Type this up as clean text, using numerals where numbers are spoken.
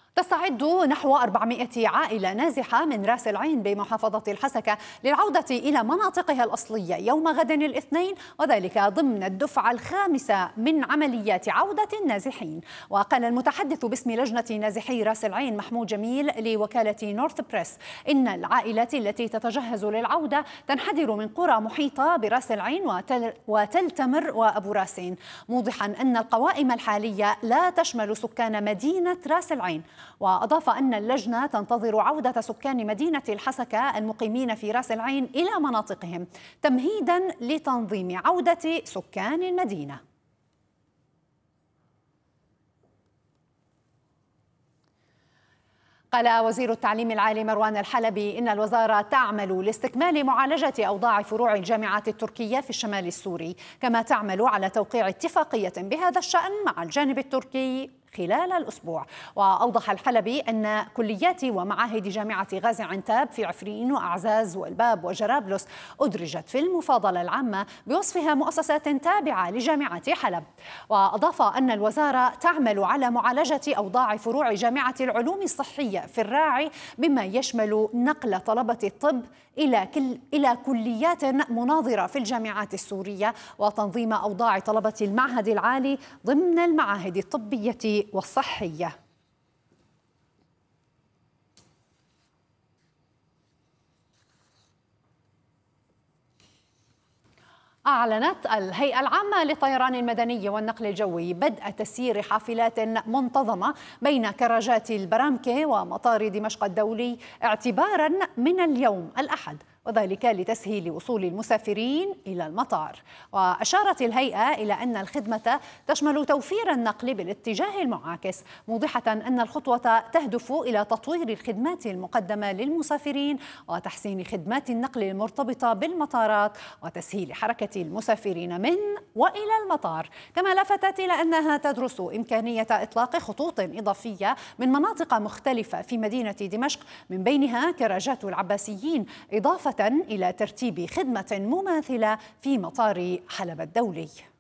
تستعد نحو 400 عائلة نازحة من رأس العين بمحافظة الحسكة للعودة إلى مناطقها الأصلية يوم غد الاثنين، وذلك ضمن الدفعة الخامسة من عمليات عودة النازحين. وقال المتحدث باسم لجنة نازحي رأس العين محمود جميل لوكالة نورث بريس إن العائلات التي تتجهز للعودة تنحدر من قرى محيطة برأس العين وتل تمر وأبو راسين، موضحا أن القوائم الحالية لا تشمل سكان مدينة رأس العين. وأضاف أن اللجنة تنتظر عودة سكان مدينة الحسكة المقيمين في رأس العين إلى مناطقهم تمهيدا لتنظيم عودة سكان المدينة. قال وزير التعليم العالي مروان الحلبي إن الوزارة تعمل لاستكمال معالجة أوضاع فروع الجامعات التركية في الشمال السوري، كما تعمل على توقيع اتفاقية بهذا الشأن مع الجانب التركي خلال الأسبوع. وأوضح الحلبي أن كليات ومعاهد جامعة غازي عنتاب في عفرين وأعزاز والباب وجرابلس أدرجت في المفاضلة العامة بوصفها مؤسسات تابعة لجامعة حلب. وأضاف أن الوزارة تعمل على معالجة أوضاع فروع جامعة العلوم الصحية في الراعي، بما يشمل نقل طلبة الطب إلى كليات مناظرة في الجامعات السورية، وتنظيم أوضاع طلبة المعهد العالي ضمن المعاهد الطبية والصحية. أعلنت الهيئة العامة للطيران المدني والنقل الجوي بدء تسيير حافلات منتظمة بين كراجات البرامكة ومطار دمشق الدولي اعتبارا من اليوم الأحد، وذلك لتسهيل وصول المسافرين إلى المطار. وأشارت الهيئة إلى أن الخدمة تشمل توفير النقل بالاتجاه المعاكس، موضحة أن الخطوة تهدف إلى تطوير الخدمات المقدمة للمسافرين وتحسين خدمات النقل المرتبطة بالمطارات وتسهيل حركة المسافرين من وإلى المطار. كما لفتت إلى أنها تدرس إمكانية إطلاق خطوط إضافية من مناطق مختلفة في مدينة دمشق، من بينها كراجات العباسيين، إضافة إلى ترتيب خدمة مماثلة في مطار حلب الدولي.